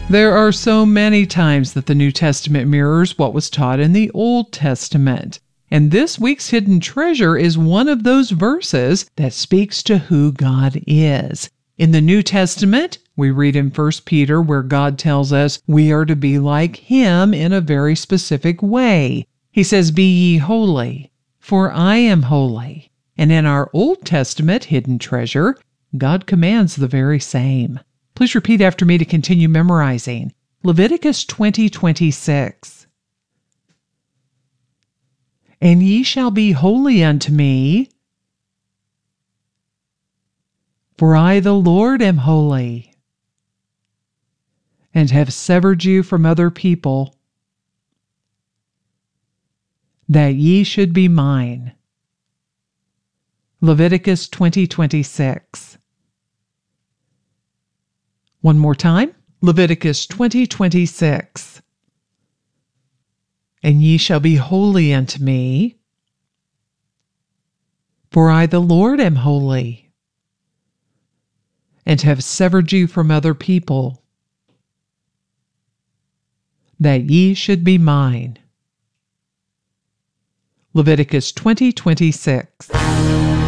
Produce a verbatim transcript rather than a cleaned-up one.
There are so many times that the New Testament mirrors what was taught in the Old Testament. And this week's hidden treasure is one of those verses that speaks to who God is. In the New Testament, we read in First Peter where God tells us we are to be like Him in a very specific way. He says, "Be ye holy, for I am holy." And in our Old Testament hidden treasure, God commands the very same. Please repeat after me to continue memorizing. Leviticus twenty twenty-six. And ye shall be holy unto me, for I the Lord am holy, and have severed you from other people, that ye should be mine. Leviticus twenty twenty-six. One more time. Leviticus twenty twenty-six. And ye shall be holy unto me, for I the Lord am holy, and have severed you from other people, that ye should be mine. Leviticus twenty twenty-six.